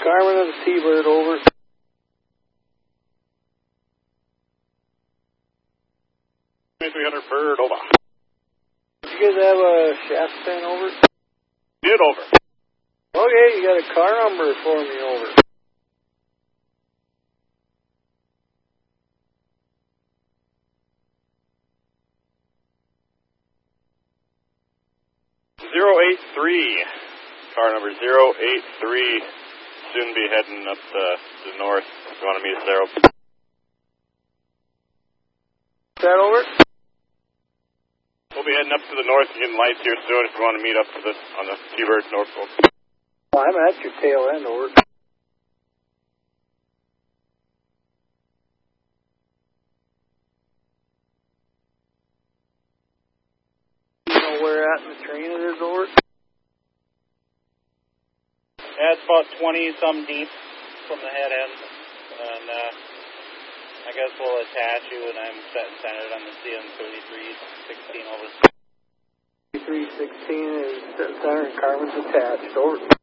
Carmen of the T-Bird, over. 300 bird, over. Did you guys have a shaft stand, over? Did, over. Okay, you got a car number for me, over. Car number 083. Soon be heading up to the north. If you want to meet us there, over. Is that over? We'll be heading up to the north and getting lights here soon if you want to meet up to on the T-Bird north, over. I'm at your tail end, over. You know where at in the train it is, over? Yeah, it's about 20-some deep from the head end, and I guess we'll attach you, and I'm centered on the CM3316, over. 3316 is center and Carmen's attached, over.